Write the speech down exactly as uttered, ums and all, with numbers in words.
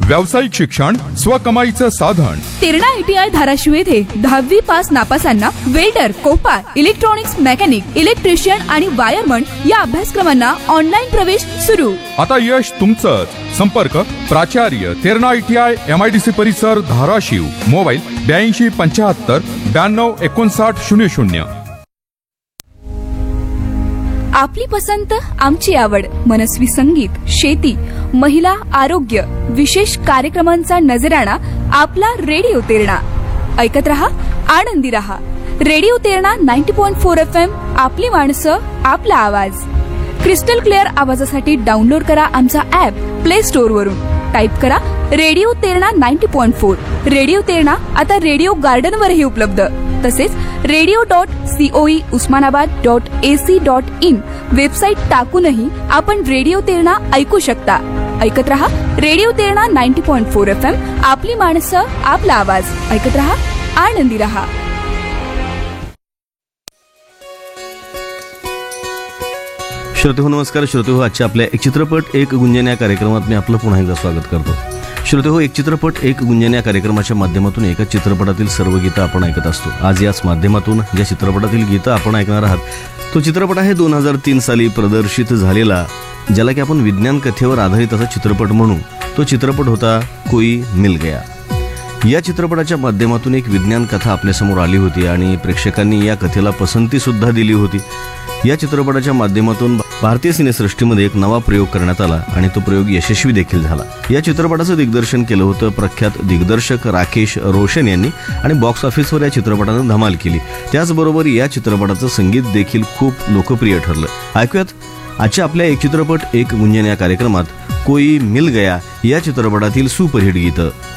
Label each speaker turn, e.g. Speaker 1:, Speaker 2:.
Speaker 1: व्यावसायिक शिक्षण स्वकमाईचं साधन.
Speaker 2: तेरणा आयटीआय धाराशिव येथे दहावी pass नापासांना welder, Kopar, electronics mechanic, electrician आणि वायरमन या अभ्यासक्रमांना ऑनलाईन प्रवेश सुरू.
Speaker 1: आता यश तुमचंच. संपर्क प्राचार्य तेरणा आयटीआय एमआयडीसी परिसर धाराशिव. मोबाईल ब्याऐंशी पंच्याहत्तर ब्याण्णव एकोणसाठ शून्य शून्य.
Speaker 2: आपली पसंत आमची आवड. मनस्वी संगीत, शेती, महिला, आरोग्य, विशेष कार्यक्रमांचा नजराणा आपला रेडिओ तेरणा. ऐकत रहा, आनंदी रहा. Radio Terna ninety point four F M. आपली माणसं, आपला आवाज. क्रिस्टल क्लिअर आवाजासाठी डाउनलोड करा आमचा ऍप प्ले स्टोअर वरून. टाईप करा radio Terna ninety point four. Radio Terna आता रेडिओ गार्डन वरही उपलब्ध. तसेच radio dot COE Osmanabad dot AC dot in website टाकूनही आपण रेडिओ तेरणा ऐकू शकता. ऐकत रहा radio Terna ninety point four F M. आपली माणसं, आपला आवाज. ऐकत रहा, आनंदी रहा.
Speaker 3: श्रोते हो, नमस्कार श्रोते हो. आजच्या आपल्या एक चित्रपट एक गुंजन या कार्यक्रमात मी आपलं पुन्हा एकदा स्वागत करतो. श्रोते हो, एक चित्रपट एक गुंजन या कार्यक्रमाच्या माध्यमातून एकाच चित्रपटातील सर्व गीतं आपण ऐकत असतो. आज याच माध्यमातून ज्या चित्रपटातील गीतं आपण ऐकणार आहात तो चित्रपट आहे दोन हजार तीन साली प्रदर्शित झालेला, ज्याला की आपण विज्ञान कथेवर आधारित असा चित्रपट म्हणू. तो चित्रपट होता कोई मिल गया. या चित्रपटाच्या माध्यमातून एक विज्ञान कथा आपल्यासमोर आली होती आणि प्रेक्षकांनी या कथेला पसंती सुद्धा दिली होती. या चित्रपटाच्या माध्यमातून भारतीय सिनेसृष्टीमध्ये एक नवा प्रयोग करण्यात आला आणि तो प्रयोग यशस्वी देखील झाला. या चित्रपटाचं दिग्दर्शन केलं होतं प्रख्यात दिग्दर्शक राकेश रोशन यांनी आणि बॉक्स ऑफिसवर या चित्रपटानं धमाल केली. त्याचबरोबर या चित्रपटाचं संगीत देखील खूप लोकप्रिय ठरलं. ऐकूयात आजच्या आपल्या एक चित्रपट एक गुंजन या कार्यक्रमात कोई मिल गया या चित्रपटातील सुपरहिट गीतं.